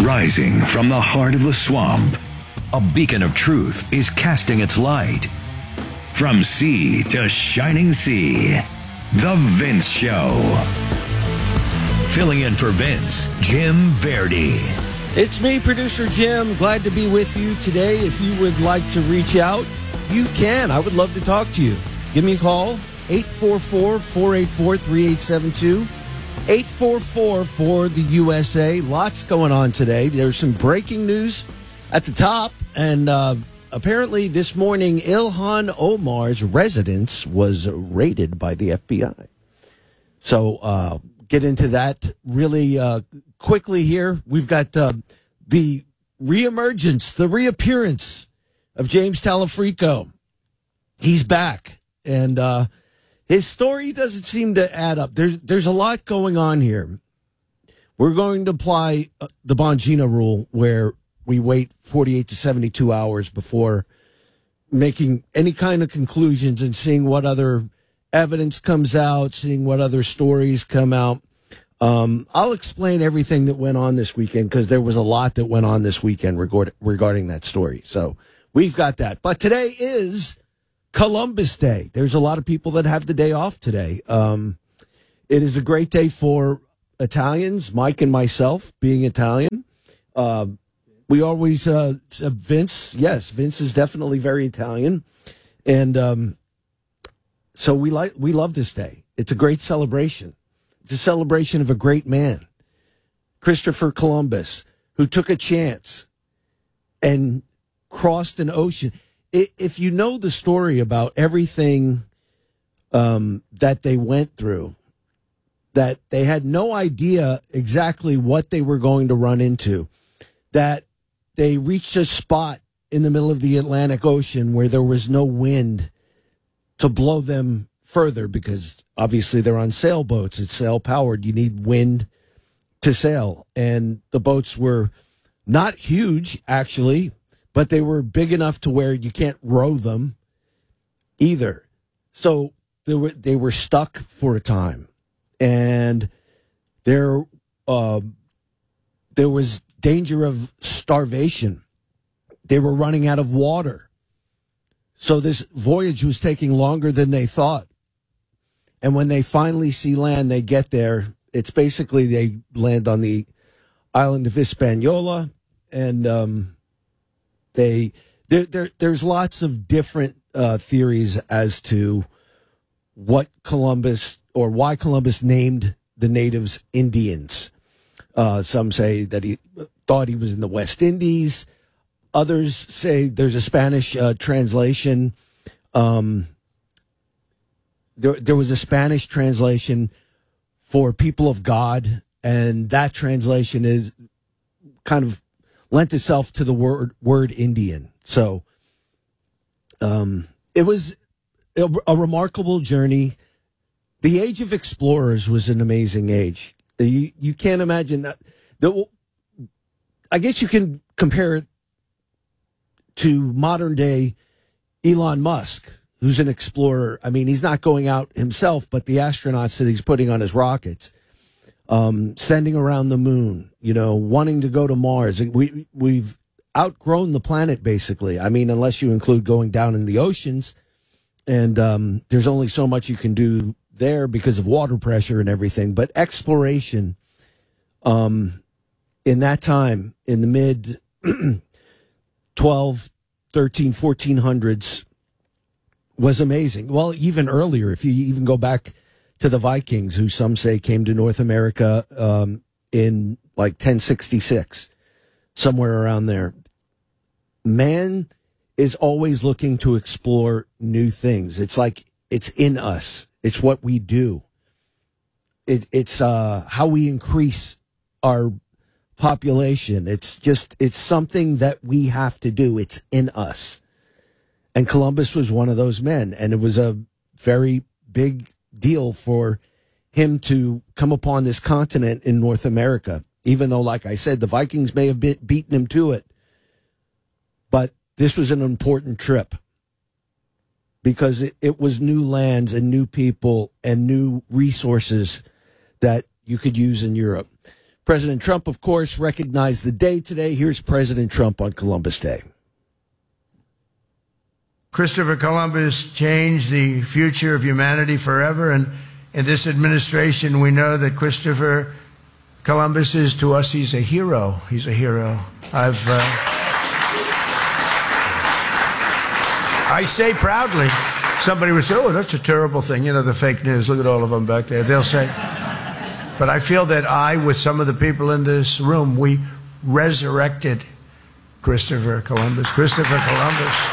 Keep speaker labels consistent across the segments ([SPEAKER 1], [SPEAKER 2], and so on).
[SPEAKER 1] Rising from the heart of the swamp, a beacon of truth is casting its light. From sea to shining sea, The Vince Show. Filling in for Vince, Jim Verdi.
[SPEAKER 2] It's me, Producer Jim. Glad to be with you today. If you would like to reach out, you can. I would love to talk to you. Give me a call, 844-484-3872. 844 for the USA. Lots going on today. There's some breaking news at the top, and apparently this morning Ilhan Omar's residence was raided by the FBI. So get into that really quickly here. We've got the reemergence, the reappearance of James Talafrico. He's back, and his story doesn't seem to add up. There's a lot going on here. We're going to apply the Bongino rule, where we wait 48 to 72 hours before making any kind of conclusions and seeing what other evidence comes out, seeing what other stories come out. I'll explain everything that went on this weekend, because there was a lot that went on this weekend regarding that story. So we've got that. But today is Columbus Day. There's a lot of people that have the day off today. It is a great day for Italians, Mike and myself being Italian. We always, Vince, yes, Vince is definitely very Italian. And so we love this day. It's a great celebration. It's a celebration of a great man, Christopher Columbus, who took a chance and crossed an ocean. If you know the story about everything that they went through, that they had no idea exactly what they were going to run into, that they reached a spot in the middle of the Atlantic Ocean where there was no wind to blow them further, because obviously they're on sailboats. It's sail powered. You need wind to sail. And the boats were not huge, actually, but they were big enough to where you can't row them either. So they were stuck for a time, and there was danger of starvation. They were running out of water. So this voyage was taking longer than they thought. And when they finally see land, they get there. It's basically they land on the island of Hispaniola, and there's lots of different theories as to what Columbus, or why Columbus named the natives Indians. Some say that he thought he was in the West Indies. Others say there's a Spanish translation. There was a Spanish translation for people of God, and that translation is kind of lent itself to the word Indian. So it was a remarkable journey. The age of explorers was an amazing age. You can't imagine that. I guess you can compare it to modern day Elon Musk, who's an explorer. I mean, he's not going out himself, but the astronauts that he's putting on his rockets, sending around the moon, wanting to go to Mars. We've outgrown the planet, basically. I mean, unless you include going down in the oceans, and there's only so much you can do there because of water pressure and everything. But exploration, in that time, in the mid 12, 13, 1400s, was amazing. Well, even earlier, if you even go back to the Vikings, who some say came to North America in like 1066, somewhere around there. Man is always looking to explore new things. It's like it's in us. It's what we do. It's how we increase our population. It's something that we have to do. It's in us. And Columbus was one of those men, and it was a very big deal for him to come upon this continent in North America, even though, like I said, the Vikings may have beaten him to it. But this was an important trip because it was new lands and new people and new resources that you could use in Europe. President Trump, of course, recognized the day today. Here's President Trump on Columbus Day.
[SPEAKER 3] Christopher Columbus changed the future of humanity forever. And in this administration, we know that Christopher Columbus is, to us, he's a hero. He's a hero. I say proudly, somebody would say, oh, that's a terrible thing. You know, the fake news. Look at all of them back there. They'll say, but I feel that I, with some of the people in this room, we resurrected Christopher Columbus. Christopher Columbus.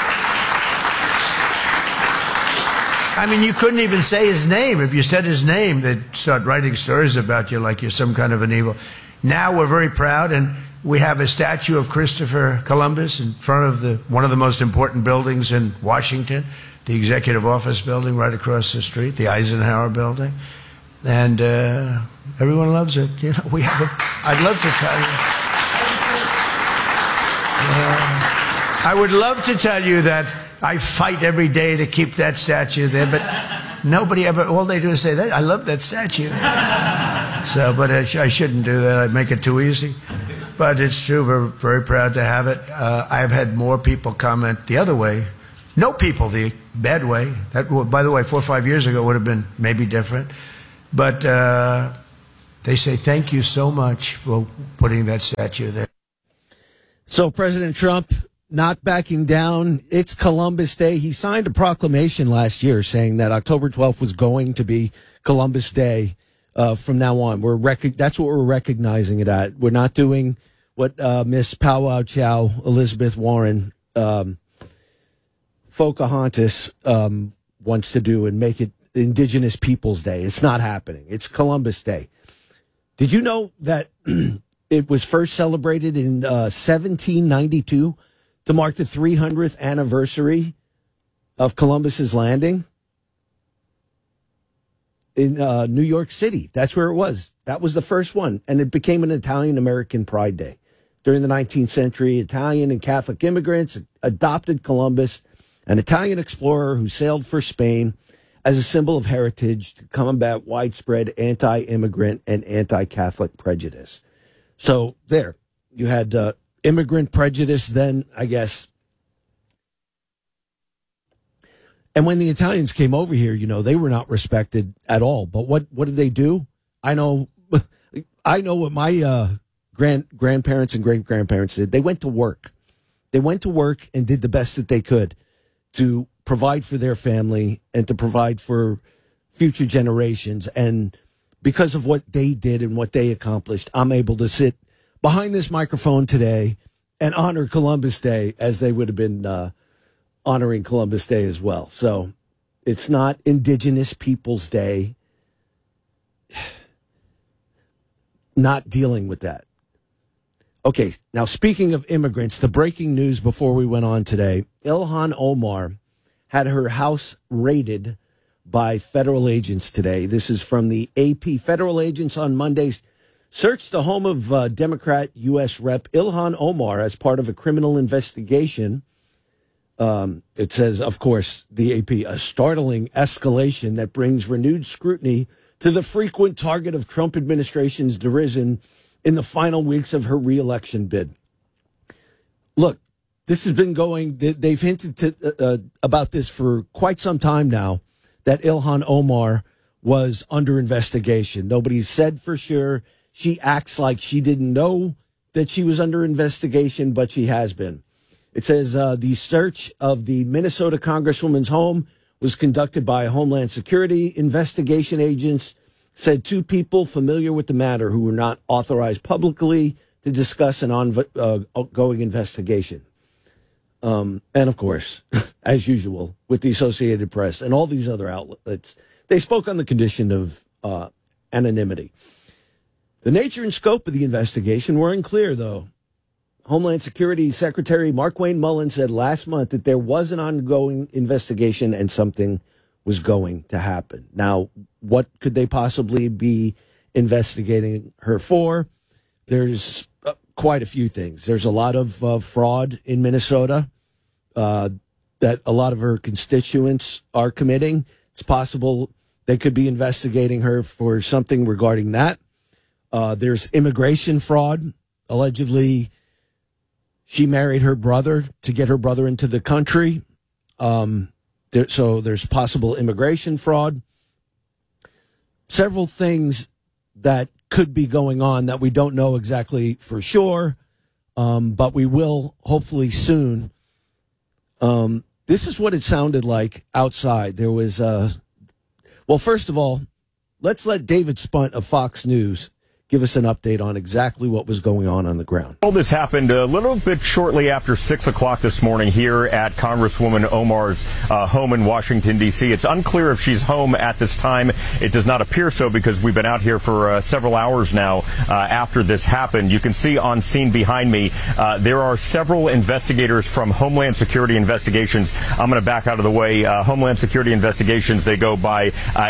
[SPEAKER 3] I mean, you couldn't even say his name. If you said his name, they'd start writing stories about you like you're some kind of an evil. Now we're very proud, and we have a statue of Christopher Columbus in front of one of the most important buildings in Washington, the Executive Office Building right across the street, the Eisenhower Building. And everyone loves it. You know, I'd love to tell you. I would love to tell you that I fight every day to keep that statue there, but nobody ever, all they do is say that, I love that statue. So, but I shouldn't do that. I'd make it too easy. But it's true. We're very proud to have it. I've had more people comment the other way. No people the bad way. That, by the way, 4 or 5 years ago would have been maybe different. But they say, thank you so much for putting that statue there.
[SPEAKER 2] So President Trump not backing down. It's Columbus Day. He signed a proclamation last year saying that October 12th was going to be Columbus Day from now on. That's what we're recognizing it at. We're not doing what Miss Pow Wow Chow, Elizabeth Warren, Pocahontas wants to do and make it Indigenous Peoples Day. It's not happening. It's Columbus Day. Did you know that it was first celebrated in 1792 to mark the 300th anniversary of Columbus's landing in New York City? That's where it was. That was the first one, and it became an Italian-American Pride Day. During the 19th century, Italian and Catholic immigrants adopted Columbus, an Italian explorer who sailed for Spain, as a symbol of heritage to combat widespread anti-immigrant and anti-Catholic prejudice. So there, you had immigrant prejudice then, I guess. And when the Italians came over here, you know, they were not respected at all. But what did they do? I know what my grandparents and great-grandparents did. They went to work. They went to work and did the best that they could to provide for their family and to provide for future generations. And because of what they did and what they accomplished, I'm able to sit behind this microphone today and honor Columbus Day as they would have been honoring Columbus Day as well. So it's not Indigenous Peoples Day. Not dealing with that. Okay, now speaking of immigrants, the breaking news before we went on today, Ilhan Omar had her house raided by federal agents today. This is from the AP. Federal agents on Monday searched the home of Democrat U.S. Rep. Ilhan Omar as part of a criminal investigation. It says, of course, the AP, a startling escalation that brings renewed scrutiny to the frequent target of Trump administration's derision in the final weeks of her reelection bid. Look, this has been going, they've hinted about this for quite some time now, that Ilhan Omar was under investigation. Nobody's said for sure. She acts like she didn't know that she was under investigation, but she has been. It says the search of the Minnesota Congresswoman's home was conducted by Homeland Security investigation agents, said two people familiar with the matter who were not authorized publicly to discuss an ongoing investigation. And of course, as usual, with the Associated Press and all these other outlets, they spoke on the condition of anonymity. The nature and scope of the investigation were unclear, though. Homeland Security Secretary Markwayne Mullin said last month that there was an ongoing investigation and something was going to happen. Now, what could they possibly be investigating her for? There's quite a few things. There's a lot of fraud in Minnesota that a lot of her constituents are committing. It's possible they could be investigating her for something regarding that. There's immigration fraud. Allegedly, she married her brother to get her brother into the country. So there's possible immigration fraud. Several things that could be going on that we don't know exactly for sure, but we will hopefully soon. This is what it sounded like outside. There was, well, first of all, let's let David Spunt of Fox News give us an update on exactly what was going on the ground.
[SPEAKER 4] Well, this happened a little bit shortly after 6 o'clock this morning here at Congresswoman Omar's home in Washington, D.C. It's unclear if she's home at this time. It does not appear so because we've been out here for several hours now after this happened. You can see on scene behind me, there are several investigators from Homeland Security Investigations. I'm going to back out of the way. Homeland Security Investigations, they go by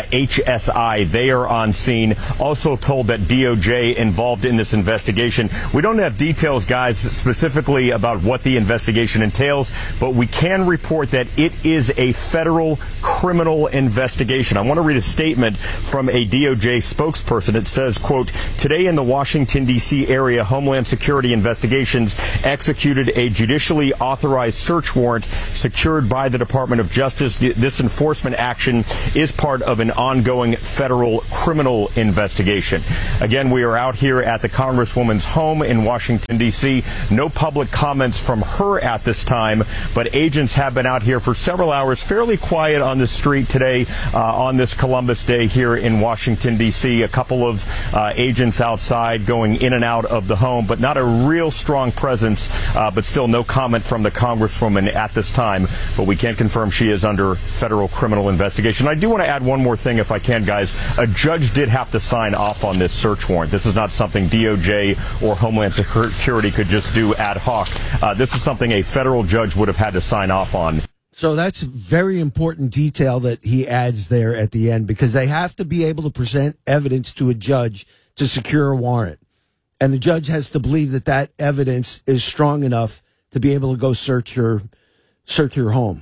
[SPEAKER 4] HSI. They are on scene. Also told that DOJ involved in this investigation. We don't have details, guys, specifically about what the investigation entails, but we can report that it is a federal criminal investigation. I want to read a statement from a DOJ spokesperson. It says, quote, today in the Washington, D.C. area, Homeland Security Investigations executed a judicially authorized search warrant secured by the Department of Justice. This enforcement action is part of an ongoing federal criminal investigation. Again, we are out here at the Congresswoman's home in Washington, D.C. No public comments from her at this time, but agents have been out here for several hours, fairly quiet on the street today on this Columbus Day here in Washington, D.C. A couple of agents outside going in and out of the home, but not a real strong presence, but still no comment from the Congresswoman at this time. But we can confirm she is under federal criminal investigation. I do want to add one more thing if I can, guys. A judge did have to sign off on this search warrant. This is not something DOJ or Homeland Security could just do ad hoc. This is something a federal judge would have had to sign off on.
[SPEAKER 2] So that's very important detail that he adds there at the end, because they have to be able to present evidence to a judge to secure a warrant. And the judge has to believe that that evidence is strong enough to be able to go search your home.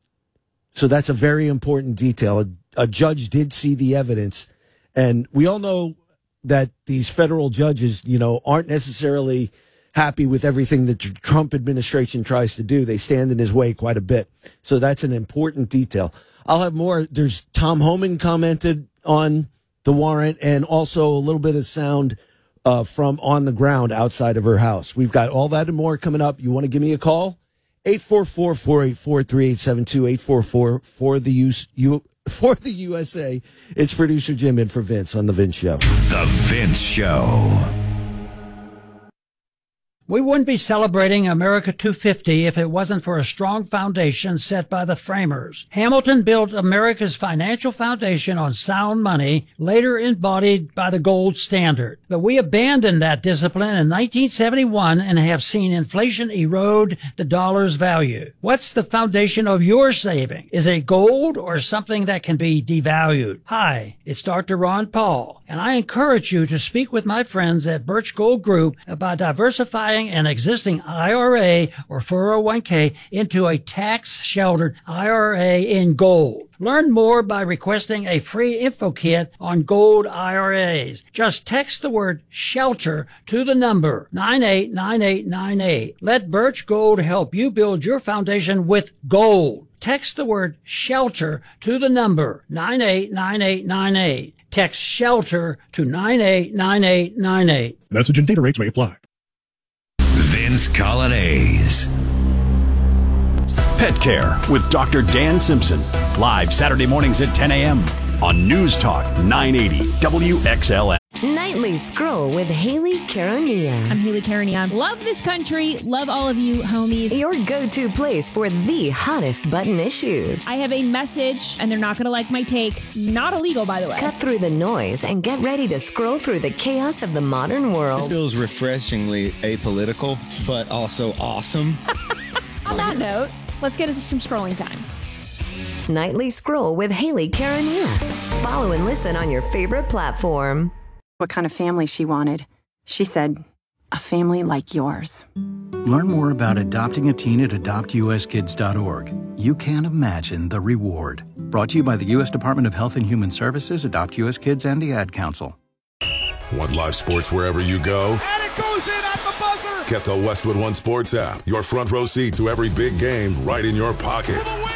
[SPEAKER 2] So that's a very important detail. A judge did see the evidence, and we all know that these federal judges, aren't necessarily happy with everything that the Trump administration tries to do. They stand in his way quite a bit. So that's an important detail. I'll have more. There's Tom Homan commented on the warrant, and also a little bit of sound from on the ground outside of her house. We've got all that and more coming up. You want to give me a call? 844-484-3872, 844 for the USA. It's producer Jim in for Vince on The Vince Show.
[SPEAKER 1] The Vince Show.
[SPEAKER 5] We wouldn't be celebrating America 250 if it wasn't for a strong foundation set by the framers. Hamilton built America's financial foundation on sound money, later embodied by the gold standard. But we abandoned that discipline in 1971 and have seen inflation erode the dollar's value. What's the foundation of your saving? Is it gold or something that can be devalued? Hi, it's Dr. Ron Paul, and I encourage you to speak with my friends at Birch Gold Group about diversifying an existing IRA or 401k into a tax-sheltered IRA in gold. Learn more by requesting a free info kit on gold IRAs. Just text the word SHELTER to the number 989898. Let Birch Gold help you build your foundation with gold. Text the word SHELTER to the number 989898. Text SHELTER to 989898.
[SPEAKER 6] Message and data rates may apply.
[SPEAKER 1] Vince Colonnese.
[SPEAKER 6] Pet Care with Dr. Dan Simpson. Live Saturday mornings at 10 a.m. on News Talk 980 WXLF.
[SPEAKER 7] Nightly Scroll with Haley Carania.
[SPEAKER 8] I'm Haley Carania. Love this country. Love all of you, homies.
[SPEAKER 7] Your go-to place for the hottest button issues.
[SPEAKER 8] I have a message, and they're not going to like my take. Not illegal, by the way.
[SPEAKER 7] Cut through the noise and get ready to scroll through the chaos of the modern world.
[SPEAKER 9] This feels refreshingly apolitical, but also awesome.
[SPEAKER 8] On that note, let's get into some scrolling time.
[SPEAKER 7] Nightly Scroll with Haley Carania. Follow and listen on your favorite platform.
[SPEAKER 10] What kind of family she wanted. She said, a family like yours.
[SPEAKER 11] Learn more about adopting a teen at adoptuskids.org. You can't imagine the reward. Brought to you by the U.S. Department of Health and Human Services, Adopt U.S. Kids, and the Ad Council.
[SPEAKER 12] Want live sports wherever you go?
[SPEAKER 13] And it goes in at the buzzer!
[SPEAKER 12] Get the Westwood One Sports app. Your front row seat to every big game right in your pocket.
[SPEAKER 13] For the win!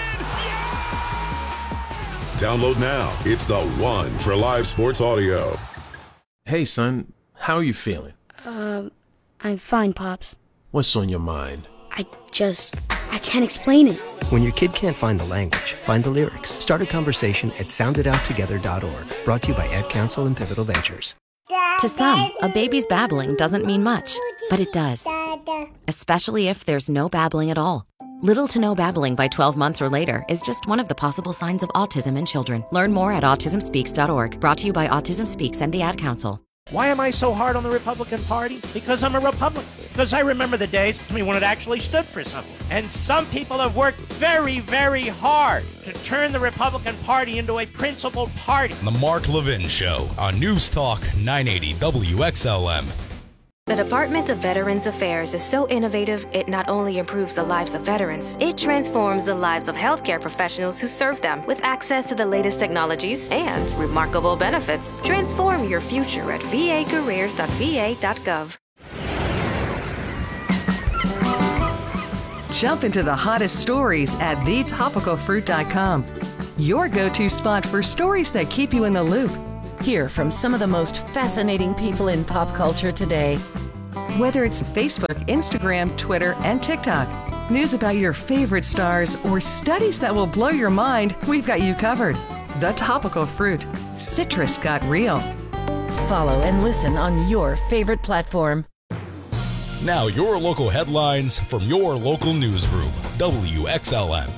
[SPEAKER 12] Download now. It's the one for live sports audio.
[SPEAKER 14] Hey, son. How are you feeling?
[SPEAKER 15] I'm fine, Pops.
[SPEAKER 14] What's on your mind?
[SPEAKER 15] I can't explain it.
[SPEAKER 16] When your kid can't find the language, find the lyrics. Start a conversation at sounditouttogether.org. Brought to you by Ad Council and Pivotal Ventures.
[SPEAKER 17] To some, a baby's babbling doesn't mean much, but it does. Especially if there's no babbling at all. Little to no babbling by 12 months or later is just one of the possible signs of autism in children. Learn more at autismspeaks.org. Brought to you by Autism Speaks and the Ad Council.
[SPEAKER 18] Why am I so hard on the Republican Party? Because I'm a Republican. Because I remember the days when it actually stood for something. And some people have worked very, very hard to turn the Republican Party into a principled party.
[SPEAKER 19] The Mark Levin Show on News Talk 980 WXLM.
[SPEAKER 20] The Department of Veterans Affairs is so innovative, it not only improves the lives of veterans, it transforms the lives of healthcare professionals who serve them. With access to the latest technologies and remarkable benefits, transform your future at vacareers.va.gov.
[SPEAKER 21] Jump into the hottest stories at thetopicalfruit.com. Your go-to spot for stories that keep you in the loop.
[SPEAKER 17] Hear from some of the most fascinating people in pop culture today.
[SPEAKER 21] Whether it's Facebook, Instagram, Twitter, and TikTok, news about your favorite stars, or studies that will blow your mind, we've got you covered. The Topical Fruit. Citrus got real.
[SPEAKER 17] Follow and listen on your favorite platform.
[SPEAKER 19] Now your local headlines from your local newsroom, WXLM.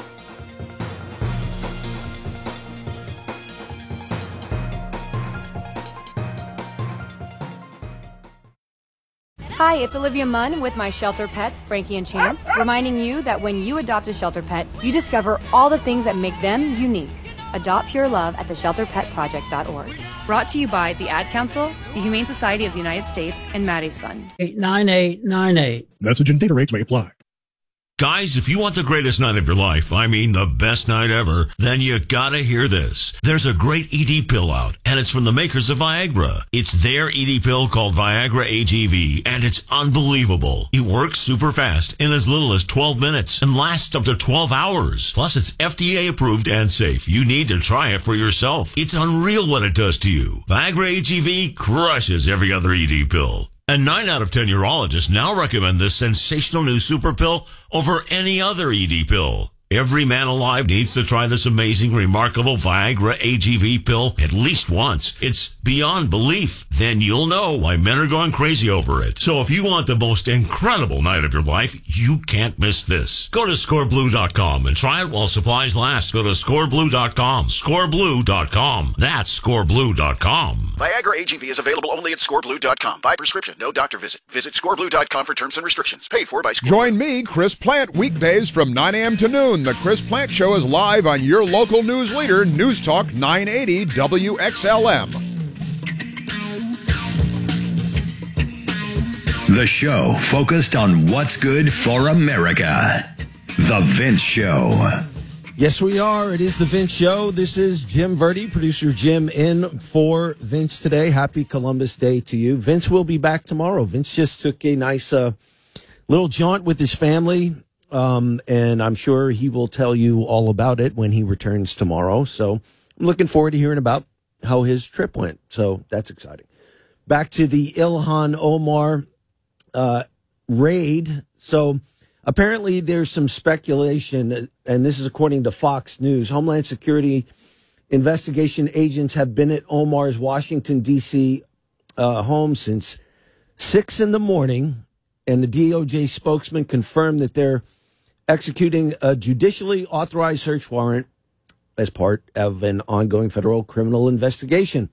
[SPEAKER 22] Hi, it's Olivia Munn with my shelter pets, Frankie and Chance, reminding you that when you adopt a shelter pet, you discover all the things that make them unique. Adopt pure love at theshelterpetproject.org. Brought to you by the Ad Council, the Humane Society of the United States, and Maddie's Fund.
[SPEAKER 5] 89898.
[SPEAKER 23] Message and data rates may apply.
[SPEAKER 1] Guys, if you want the greatest night of your life, I mean the best night ever, then you gotta hear this. There's a great ED pill out, and it's from the makers of Viagra. It's their ED pill called Viagra AGV, and it's unbelievable. It works super fast in as little as 12 minutes and lasts up to 12 hours. Plus, it's FDA approved and safe. You need to try it for yourself. It's unreal what it does to you. Viagra AGV crushes every other ED pill. And 9 out of 10 urologists now recommend this sensational new super pill over any other ED pill. Every man alive needs to try this amazing, remarkable Viagra AGV pill at least once. It's beyond belief. Then you'll know why men are going crazy over it. So if you want the most incredible night of your life, you can't miss this. Go to scoreblue.com and try it while supplies last. Go to scoreblue.com. Scoreblue.com. That's scoreblue.com.
[SPEAKER 24] Viagra AGV is available only at scoreblue.com. By prescription, no doctor visit. Visit scoreblue.com for terms and restrictions. Paid for by Scoreblue.
[SPEAKER 25] Join me, Chris Plant, weekdays from 9 a.m. to noon. The Chris Plant Show is live on your local news leader, News Talk 980 WXLM.
[SPEAKER 1] The show focused on what's good for America. The Vince Show.
[SPEAKER 2] Yes, we are. It is The Vince Show. This is Jim Verdi, producer Jim, in for Vince today. Happy Columbus Day to you. Vince will be back tomorrow. Vince just took a nice little jaunt with his family. And I'm sure he will tell you all about it when he returns tomorrow. So I'm looking forward to hearing about how his trip went. So that's exciting. Back to the Ilhan Omar raid. So apparently there's some speculation, and this is according to Fox News. Homeland Security investigation agents have been at Omar's Washington, D.C. Home since 6 a.m, and the DOJ spokesman confirmed that they're executing a judicially authorized search warrant as part of an ongoing federal criminal investigation.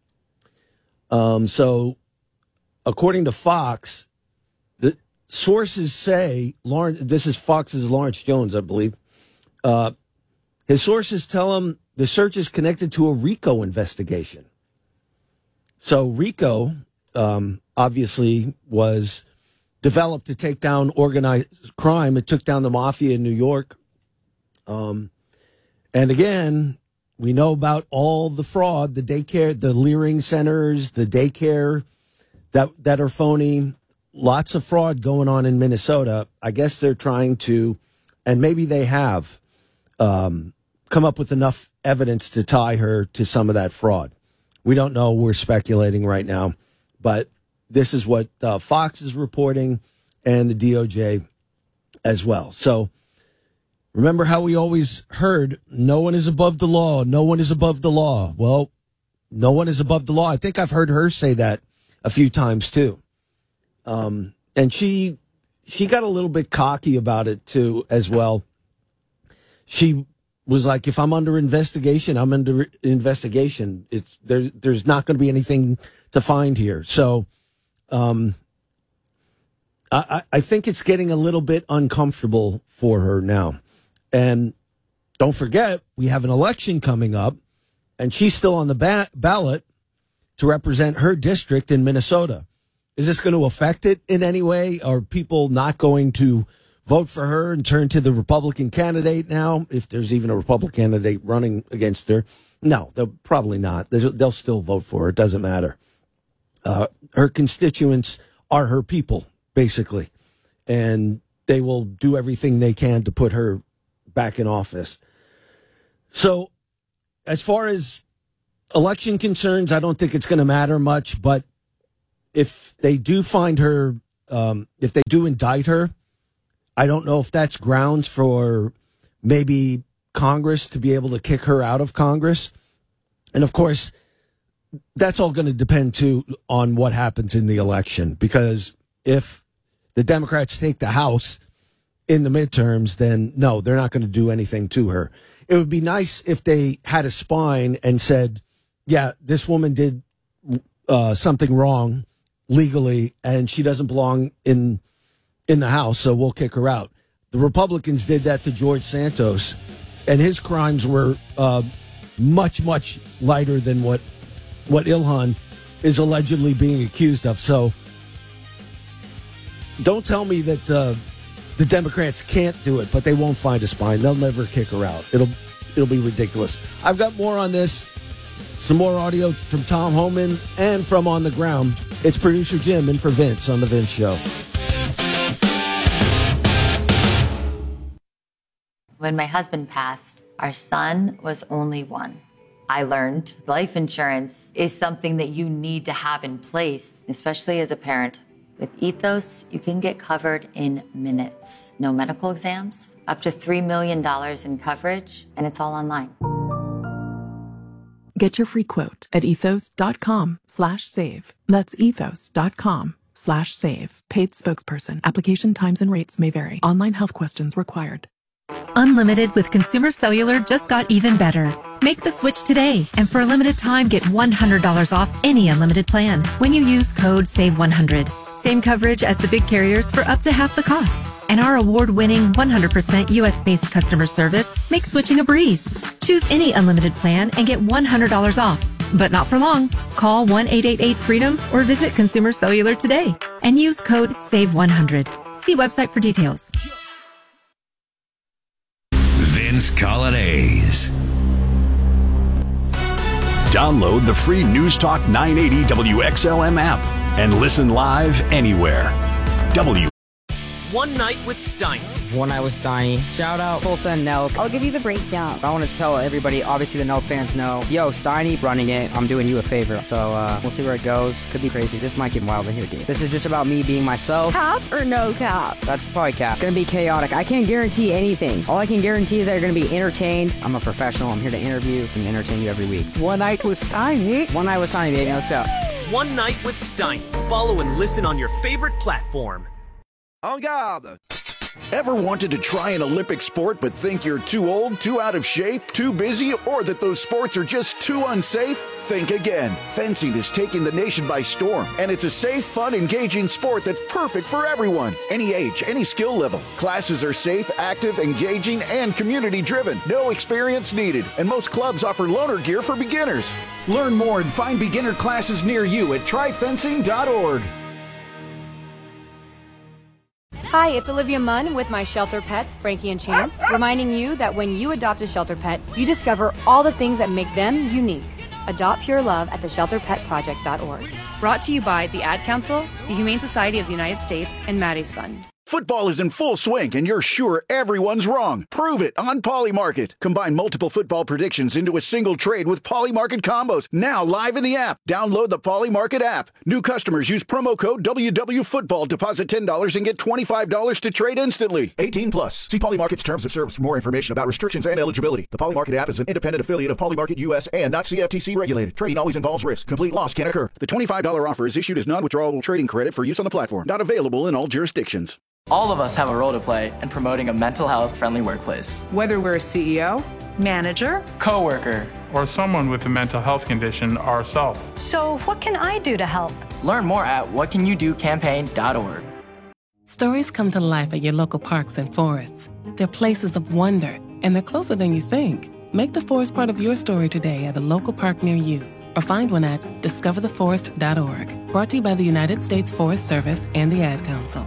[SPEAKER 2] So, according to Fox, the sources say, this is Fox's Lawrence Jones, I believe. His sources tell him the search is connected to a RICO investigation. So RICO, obviously, was developed to take down organized crime. It took down the mafia in New York. And again, We know about all the fraud, the daycare, the Leering centers, the daycare that are phony. Lots of fraud going on in Minnesota. I guess they're trying to, and maybe they have, come up with enough evidence to tie her to some of that fraud. We don't know. We're speculating right now. But this is what Fox is reporting and the DOJ as well. So remember how we always heard, no one is above the law. No one is above the law. Well, no one is above the law. I think I've heard her say that a few times too. And she got a little bit cocky about it too as well. She was like, if I'm under investigation, I'm under investigation. There's not going to be anything to find here. So, I think it's getting a little bit uncomfortable for her now. And don't forget, we have an election coming up, and she's still on the ballot to represent her district in Minnesota. Is this going to affect it in any way? Are people not going to vote for her and turn to the Republican candidate now, if there's even a Republican candidate running against her? No, they'll probably not. They'll still vote for her. It doesn't matter. Her constituents are her people, basically, and they will do everything they can to put her back in office. So as far as election concerns, I don't think it's going to matter much, but if they do find her, if they do indict her, I don't know if that's grounds for maybe Congress to be able to kick her out of Congress. And of course, that's all going to depend too on what happens in the election, because if the Democrats take the House in the midterms, then no, they're not going to do anything to her. It would be nice if they had a spine and said, yeah, this woman did something wrong legally and she doesn't belong in the House, so we'll kick her out. The Republicans did that to George Santos, and his crimes were much, much lighter than what Ilhan is allegedly being accused of. So don't tell me that the Democrats can't do it, but they won't find a spine. They'll never kick her out. It'll be ridiculous. I've got more on this. Some more audio from Tom Homan and from On the Ground. It's producer Jim in for Vince on The Vince Show.
[SPEAKER 3] When my husband passed, our son was only one. I learned life insurance is something that you need to have in place, especially as a parent. With Ethos, you can get covered in minutes. No medical exams, up to $3 million in coverage, and it's all online.
[SPEAKER 4] Get your free quote at ethos.com/save. That's ethos.com/save. Paid spokesperson. Application times and rates may vary. Online health questions required.
[SPEAKER 6] Unlimited with Consumer Cellular just got even better. Make the switch today, and for a limited time, get $100 off any unlimited plan when you use code SAVE100. Same coverage as the big carriers for up to half the cost. And our award-winning 100% U.S.-based customer service makes switching a breeze. Choose any unlimited plan and get $100 off. But not for long. Call 1-888-FREEDOM or visit Consumer Cellular today and use code SAVE100. See website for details.
[SPEAKER 9] Vince Colonnese.
[SPEAKER 23] Download the free News Talk 980 WXLM app and listen live anywhere.
[SPEAKER 26] One Night with Steiny.
[SPEAKER 27] One Night with Steiny. Shout out Tulsa and Nelk.
[SPEAKER 28] I'll give you the breakdown.
[SPEAKER 27] I want to tell everybody, obviously the Nelk fans know, yo, Steiny running it. I'm doing you a favor. So we'll see where it goes. Could be crazy. This might get wild in here, dude. This is just about me being myself.
[SPEAKER 28] Cap or no cap?
[SPEAKER 27] That's probably cap. Gonna be chaotic. I can't guarantee anything. All I can guarantee is that you're gonna be entertained. I'm a professional. I'm here to interview and entertain you every week.
[SPEAKER 28] One Night with Steiny.
[SPEAKER 27] One Night with Steiny, baby. Let's go.
[SPEAKER 26] One Night with Steiny. Follow and listen on your favorite platform.
[SPEAKER 29] En garde! Ever wanted to try an Olympic sport but think you're too old, too out of shape, too busy, or that those sports are just too unsafe? Think again. Fencing is taking the nation by storm, and it's a safe, fun, engaging sport that's perfect for everyone. Any age, any skill level. Classes are safe, active, engaging, and community-driven. No experience needed, and most clubs offer loaner gear for beginners. Learn more and find beginner classes near you at tryfencing.org.
[SPEAKER 22] Hi, it's Olivia Munn with my shelter pets, Frankie and Chance, reminding you that when you adopt a shelter pet, you discover all the things that make them unique. Adopt pure love at theshelterpetproject.org. Brought to you by the Ad Council, the Humane Society of the United States, and Maddie's Fund.
[SPEAKER 29] Football is in full swing, and you're sure everyone's wrong. Prove it on Polymarket. Combine multiple football predictions into a single trade with Polymarket combos. Now live in the app. Download the Polymarket app. New customers use promo code WWFootball. Deposit $10 and get $25 to trade instantly. 18 plus. See Polymarket's terms of service for more information about restrictions and eligibility. The Polymarket app is an independent affiliate of Polymarket US and not CFTC regulated. Trading always involves risk. Complete loss can occur. The $25 offer is issued as non-withdrawable trading credit for use on the platform. Not available in all jurisdictions.
[SPEAKER 7] All of us have a role to play in promoting a mental health friendly workplace.
[SPEAKER 8] Whether we're a CEO, manager,
[SPEAKER 7] coworker,
[SPEAKER 10] or someone with a mental health condition ourselves.
[SPEAKER 11] So what can I do to help?
[SPEAKER 7] Learn more at whatcanyoudocampaign.org.
[SPEAKER 12] Stories come to life at your local parks and forests. They're places of wonder, and they're closer than you think. Make the forest part of your story today at a local park near you, or find one at discovertheforest.org. Brought to you by the United States Forest Service and the Ad Council.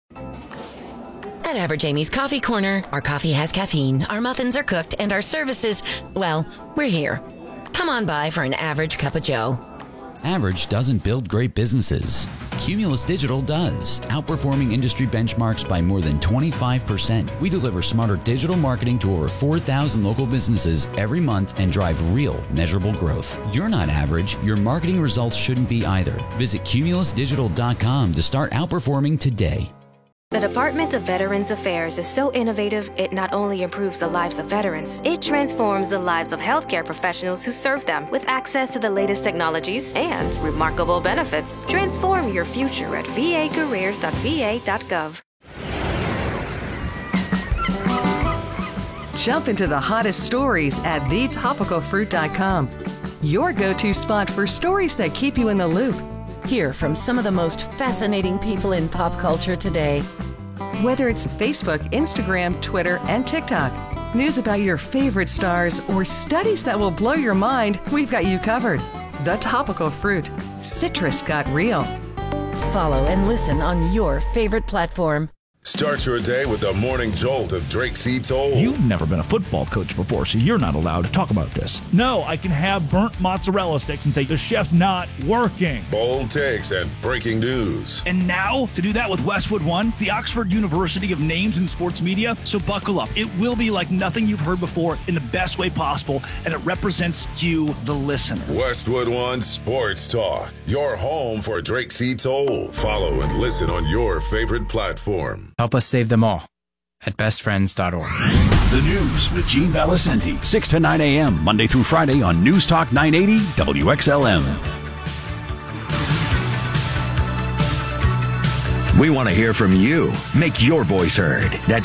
[SPEAKER 13] At Average Amy's Coffee Corner, our coffee has caffeine, our muffins are cooked, and our services, well, we're here. Come on by for an average cup of joe.
[SPEAKER 14] Average doesn't build great businesses. Cumulus Digital does, outperforming industry benchmarks by more than 25%. We deliver smarter digital marketing to over 4,000 local businesses every month and drive real, measurable growth. You're not average. Your marketing results shouldn't be either. Visit cumulusdigital.com to start outperforming today.
[SPEAKER 20] The Department of Veterans Affairs is so innovative, it not only improves the lives of veterans, it transforms the lives of healthcare professionals who serve them with access to the latest technologies and remarkable benefits. Transform your future at vacareers.va.gov.
[SPEAKER 21] Jump into the hottest stories at thetopicalfruit.com. Your go-to spot for stories that keep you in the loop.
[SPEAKER 13] Hear from some of the most fascinating people in pop culture today.
[SPEAKER 21] Whether it's Facebook, Instagram, Twitter, and TikTok, news about your favorite stars, or studies that will blow your mind, we've got you covered. The Topical Fruit. Citrus got real.
[SPEAKER 13] Follow and listen on your favorite platform.
[SPEAKER 15] Start your day with the morning jolt of Drake C. Toll.
[SPEAKER 16] You've never been a football coach before, so you're not allowed to talk about this. No, I can have burnt mozzarella sticks and say the chef's not working.
[SPEAKER 15] Bold takes and breaking news.
[SPEAKER 16] And now, to do that with Westwood One, the Oxford University of Names in Sports Media. So buckle up. It will be like nothing you've heard before in the best way possible, and it represents you, the listener.
[SPEAKER 15] Westwood One Sports Talk, your home for Drake C. Toll. Follow and listen on your favorite platform.
[SPEAKER 30] Help us save them all at bestfriends.org.
[SPEAKER 23] The news with Gene Valicenti, 6 to 9 a.m., Monday through Friday on News Talk 980 WXLM.
[SPEAKER 9] We want to hear from you. Make your voice heard. At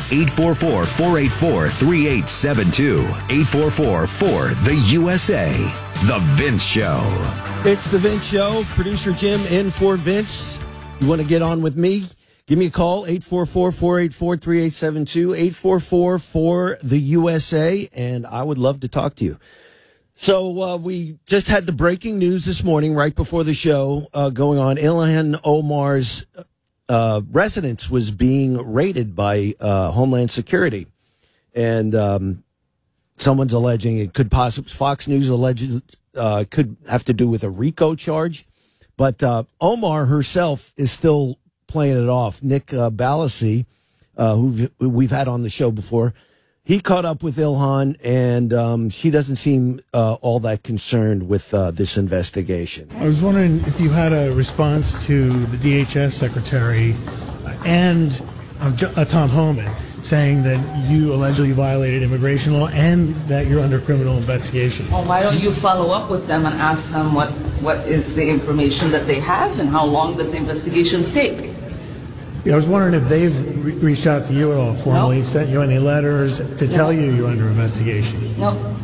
[SPEAKER 9] 844-484-3872. 844-4-THE-USA. The Vince Show.
[SPEAKER 2] It's The Vince Show. Producer Jim in for Vince. You want to get on with me? Give me a call, 844-484-3872, 844-4-THE-USA, and I would love to talk to you. So we just had the breaking news this morning, right before the show, going on. Ilhan Omar's residence was being raided by Homeland Security, and someone's alleging it could possibly, Fox News alleged could have to do with a RICO charge, but Omar herself is still playing it off. Nick Balassi, who we've had on the show before, he caught up with Ilhan, and she doesn't seem all that concerned with this investigation.
[SPEAKER 31] I was wondering if you had a response to the DHS secretary and Tom Homan saying that you allegedly violated immigration law and that you're under criminal investigation.
[SPEAKER 32] Well, why don't you follow up with them and ask them what is the information that they have and how long does the investigations take?
[SPEAKER 31] Yeah, I was wondering if they've reached out to you at all formally, sent you any letters to tell you you're under investigation.
[SPEAKER 32] No.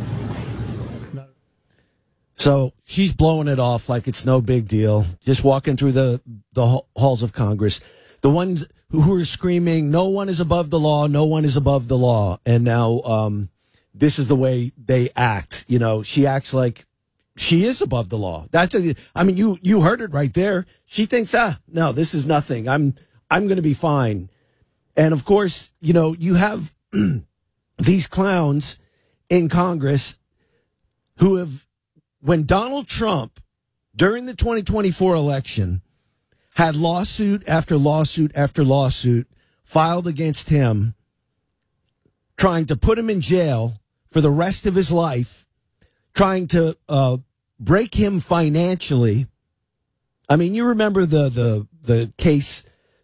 [SPEAKER 2] So she's blowing it off like it's no big deal, just walking through the halls of Congress. The ones who are screaming, no one is above the law, no one is above the law. And now this is the way they act. You know, she acts like she is above the law. You heard it right there. She thinks, no, this is nothing. I'm going to be fine. And of course, you have these clowns in Congress who have, when Donald Trump, during the 2024 election, had lawsuit after lawsuit after lawsuit filed against him, trying to put him in jail for the rest of his life, trying to break him financially. I mean, you remember the case,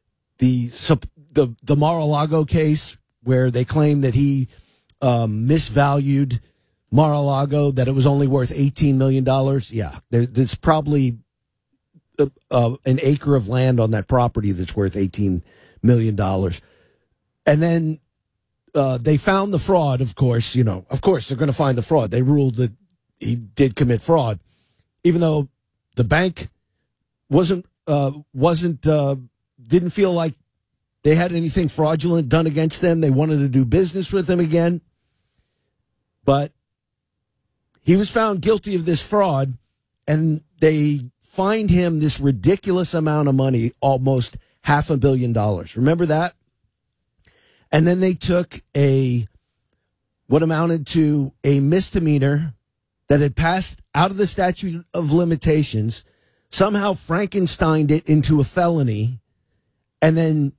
[SPEAKER 2] the Mar-a-Lago case, where they claimed that he misvalued Mar-a-Lago, that it was only worth $18 million. Yeah, there's probably an acre of land on that property that's worth $18 million. And then they found the fraud, of course. Of course, they're going to find the fraud. They ruled that he did commit fraud, even though the bank didn't feel like they had anything fraudulent done against them. They wanted to do business with him again. But he was found guilty of this fraud, and they fined him this ridiculous amount of money, almost $500 million. Remember that? And then they took what amounted to a misdemeanor that had passed out of the statute of limitations, somehow Frankensteined it into a felony, and then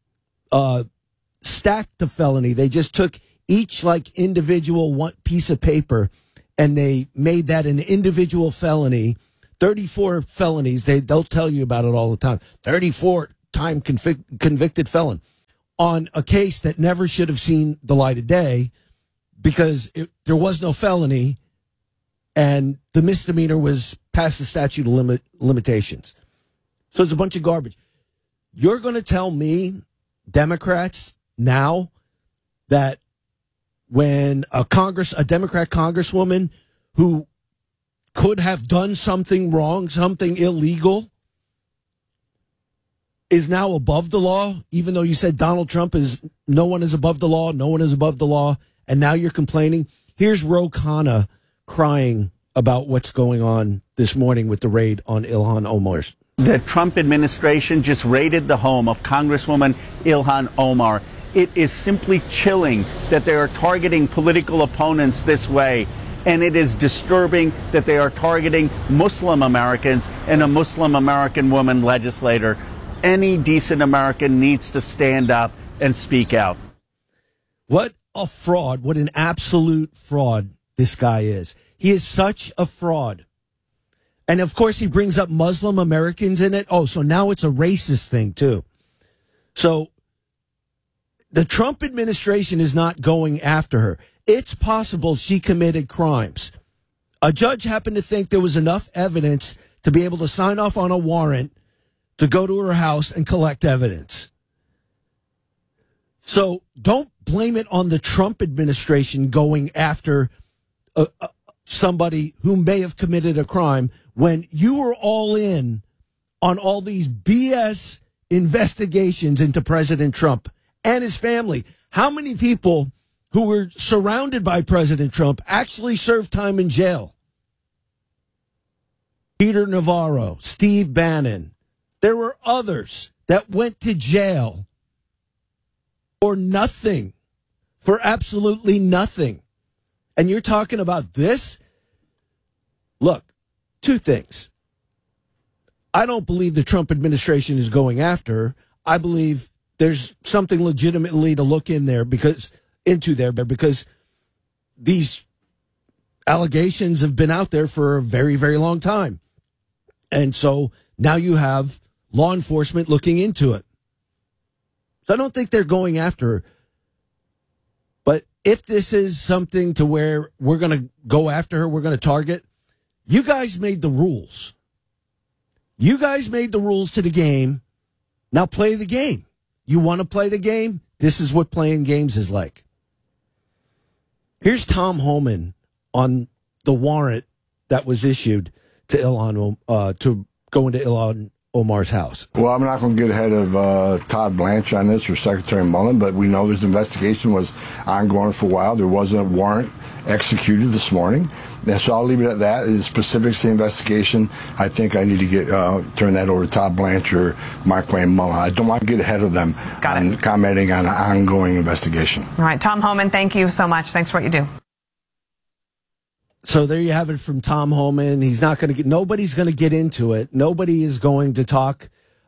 [SPEAKER 2] stacked the felony. They just took each individual one piece of paper, and they made that an individual felony. 34 felonies. They'll tell you about it all the time. 34-time convicted felon on a case that never should have seen the light of day, because there was no felony, and the misdemeanor was past the statute of limitations. So it's a bunch of garbage. You're going to tell me, Democrats, now that when a Democrat congresswoman who could have done something wrong, something illegal, is now above the law, even though you said Donald Trump no one is above the law, no one is above the law, and now you're complaining? Here's Ro Khanna crying about what's going on this morning with the raid on Ilhan Omar.
[SPEAKER 1] The Trump administration just raided the home of Congresswoman Ilhan Omar. It is simply chilling that they are targeting political opponents this way. And it is disturbing that they are targeting Muslim Americans and a Muslim American woman legislator. Any decent American needs to stand up and speak out.
[SPEAKER 2] What a fraud. What an absolute fraud this guy is. He is such a fraud. And of course, he brings up Muslim Americans in it. Oh, so now it's a racist thing, too. So the Trump administration is not going after her. It's possible she committed crimes. A judge happened to think there was enough evidence to be able to sign off on a warrant to go to her house and collect evidence. So don't blame it on the Trump administration going after somebody who may have committed a crime, when you were all in on all these BS investigations into President Trump and his family. How many people who were surrounded by President Trump actually served time in jail? Peter Navarro, Steve Bannon. There were others that went to jail for nothing, for absolutely nothing. And you're talking about this? Look, two things. I don't believe the Trump administration is going after her. I believe there's something legitimately to look into there because these allegations have been out there for a very, very long time. And so now you have law enforcement looking into it. So I don't think they're going after her. But if this is something to where we're going to go after her, we're going to target, you guys made the rules. You guys made the rules to the game. Now play the game. You want to play the game? This is what playing games is like. Here's Tom Homan on the warrant that was issued to Ilhan, to go into Ilhan Omar's house.
[SPEAKER 3] Well, I'm not going to get ahead of Todd Blanche on this or Secretary Mullen, but we know this investigation was ongoing for a while. There was a warrant executed this morning. And so I'll leave it at that. The specifics of the investigation, I think I need to turn that over to Todd Blanche or Mark Wayne Mullen. I don't want to get ahead of them on commenting on an ongoing investigation.
[SPEAKER 4] All right, Tom Homan, thank you so much. Thanks for what you do.
[SPEAKER 2] So there you have it from Tom Homan. He's not going to get. Nobody's going to get into it. Nobody is going to talk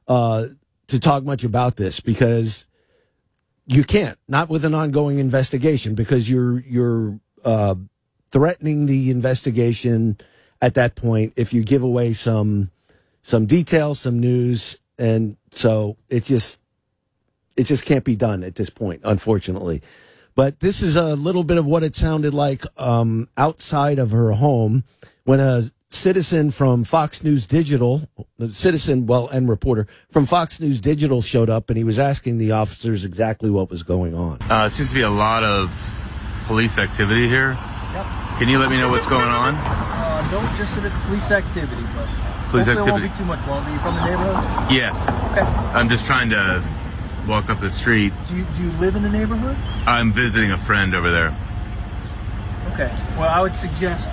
[SPEAKER 2] much about this because you can't. Not with an ongoing investigation because you're threatening the investigation at that point if you give away some details, some news, and so it just can't be done at this point, unfortunately. But this is a little bit of what it sounded like outside of her home when a citizen from Fox News Digital, and reporter from Fox News Digital showed up, and he was asking the officers exactly what was going on.
[SPEAKER 5] Seems to be a lot of police activity here.
[SPEAKER 6] Yep.
[SPEAKER 5] Can you let me know what's going on?
[SPEAKER 6] Don't just sit at police activity, but
[SPEAKER 5] police
[SPEAKER 6] hopefully
[SPEAKER 5] activity.
[SPEAKER 6] It won't be too much longer. You from the neighborhood?
[SPEAKER 5] Yes.
[SPEAKER 6] Okay.
[SPEAKER 5] I'm just trying to walk up the street.
[SPEAKER 6] Do you live in the neighborhood?
[SPEAKER 5] I'm visiting a friend over there.
[SPEAKER 6] Okay. Well, I would suggest.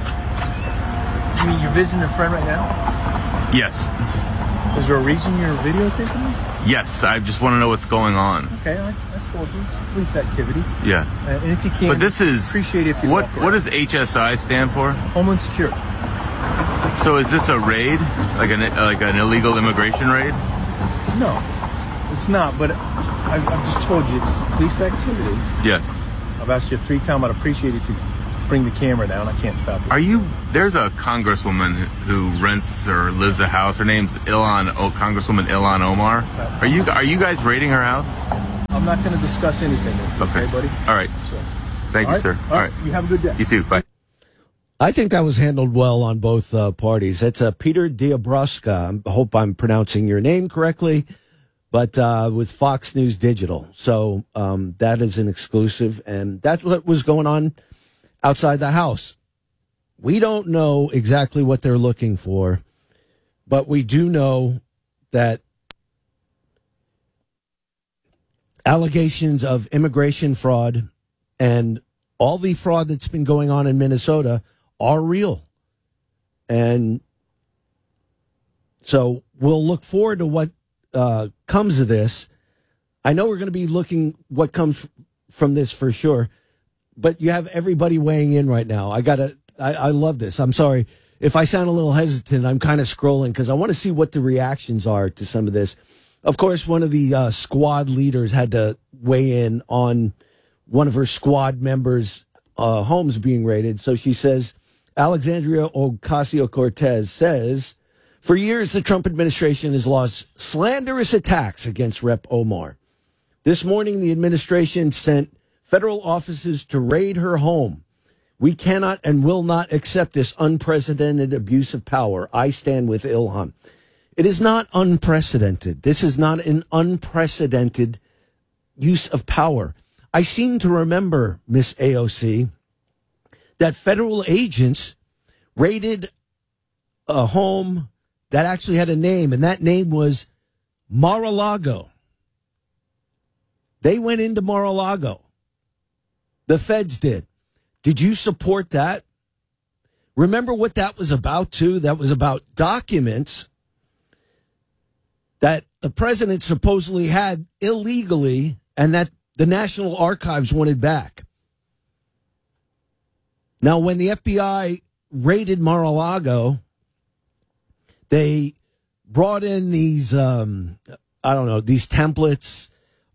[SPEAKER 6] You mean you're visiting a friend right now?
[SPEAKER 5] Yes.
[SPEAKER 6] Is there a reason you're videotaping me?
[SPEAKER 5] Yes. I just want to know what's going on.
[SPEAKER 6] Okay. That's cool. Police activity.
[SPEAKER 5] Yeah.
[SPEAKER 6] And if you can,
[SPEAKER 5] but this is
[SPEAKER 6] appreciate it if you
[SPEAKER 5] what does HSI stand for?
[SPEAKER 6] Homeland Security.
[SPEAKER 5] So is this a raid, like an illegal immigration raid?
[SPEAKER 6] No, it's not. But I've just told you it's police activity.
[SPEAKER 5] Yes.
[SPEAKER 6] I've asked you 3 times. I'd appreciate it if you bring the camera down. I can't stop you.
[SPEAKER 5] There's a congresswoman who rents or lives a house. Her name's Congresswoman Ilhan Omar. Are you guys raiding her house?
[SPEAKER 6] I'm not going to discuss anything. Okay, buddy.
[SPEAKER 5] All right.
[SPEAKER 6] So,
[SPEAKER 5] Thank you, sir.
[SPEAKER 6] All right. You have a good day.
[SPEAKER 5] You too. Bye.
[SPEAKER 2] I think that was handled well on both parties. That's Peter Diabroska. I hope I'm pronouncing your name correctly, but with Fox News Digital. So that is an exclusive, and that's what was going on outside the house. We don't know exactly what they're looking for, but we do know that allegations of immigration fraud and all the fraud that's been going on in Minnesota are real. And so we'll look forward to what comes of this. I know we're going to be looking what comes from this for sure, but you have everybody weighing in right now. I love this. I'm sorry if I sound a little hesitant. I'm kind of scrolling because I want to see what the reactions are to some of this. Of course, one of the squad leaders had to weigh in on one of her squad members' homes being raided. So she says, Alexandria Ocasio-Cortez says, for years, the Trump administration has launched slanderous attacks against Rep. Omar. This morning, the administration sent federal officers to raid her home. We cannot and will not accept this unprecedented abuse of power. I stand with Ilhan. It is not unprecedented. This is not an unprecedented use of power. I seem to remember, Miss AOC, that federal agents raided a home that actually had a name, and that name was Mar-a-Lago. They went into Mar-a-Lago. The feds did. Did you support that? Remember what that was about, too? That was about documents that the president supposedly had illegally and that the National Archives wanted back. Now, when the FBI raided Mar-a-Lago, they brought in these, these templates,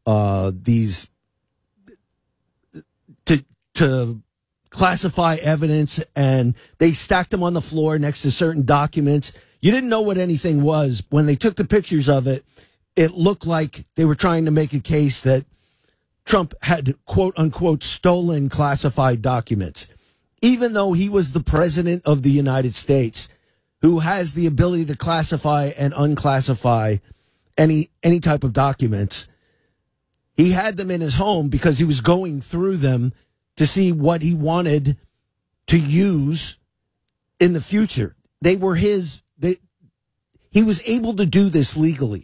[SPEAKER 2] to classify evidence, and they stacked them on the floor next to certain documents. You didn't know what anything was. When they took the pictures of it, it looked like they were trying to make a case that Trump had, quote unquote, stolen classified documents, even though he was the president of the United States who has the ability to classify and unclassify any type of documents. He had them in his home because he was going through them to see what he wanted to use in the future. They were his. He was able to do this legally.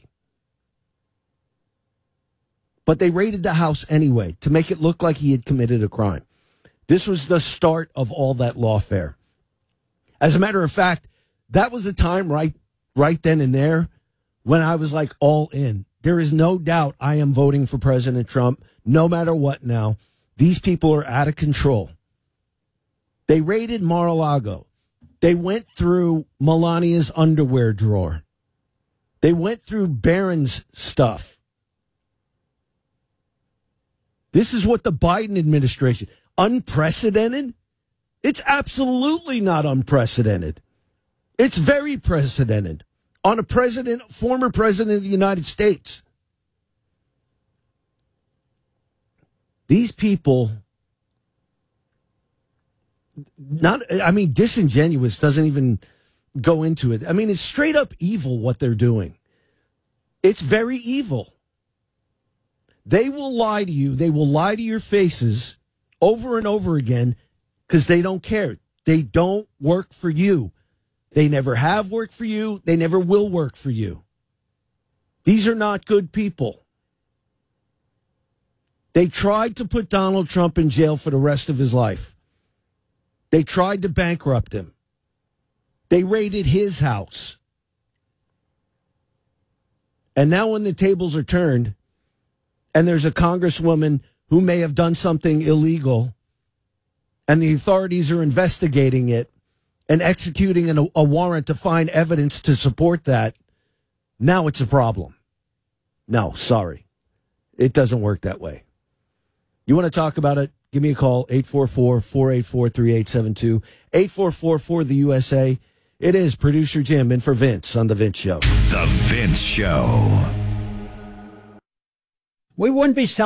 [SPEAKER 2] But they raided the house anyway to make it look like he had committed a crime. This was the start of all that lawfare. As a matter of fact, that was the time right then and there when I was like all in. There is no doubt I am voting for President Trump no matter what now. These people are out of control. They raided Mar-a-Lago. They went through Melania's underwear drawer. They went through Barron's stuff. This is what the Biden administration, unprecedented? It's absolutely not unprecedented. It's very precedented on a president, former president of the United States. These people, disingenuous doesn't even go into it. I mean, it's straight up evil what they're doing. It's very evil. They will lie to you. They will lie to your faces over and over again because they don't care. They don't work for you. They never have worked for you. They never will work for you. These are not good people. They tried to put Donald Trump in jail for the rest of his life. They tried to bankrupt him. They raided his house. And now when the tables are turned, and there's a congresswoman who may have done something illegal, and the authorities are investigating it and executing a warrant to find evidence to support that, now it's a problem. No, sorry. It doesn't work that way. You want to talk about it? Give me a call, 844-484-3872, 844-4-the-USA. It is Producer Jim in for Vince on The Vince Show.
[SPEAKER 23] The Vince Show.
[SPEAKER 8] We wouldn't be